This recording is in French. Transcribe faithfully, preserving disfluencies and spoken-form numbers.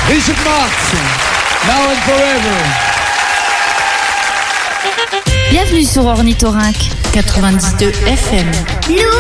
Richard Marx, Now and Forever. Bienvenue sur Ornithorynque quatre-vingt-dix-deux F M. Nous